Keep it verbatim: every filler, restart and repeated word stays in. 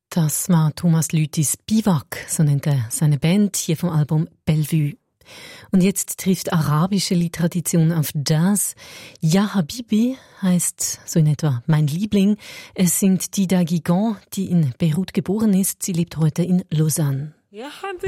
Das war Thomas Lüthis Biwak, so nennt er seine Band, hier vom Album Bellevue. Und jetzt trifft arabische Liedtradition auf das. Ja Habibi heißt so in etwa mein Liebling. Es singt Dida Guigan, die in Beirut geboren ist. Sie lebt heute in Lausanne. Ja Habibi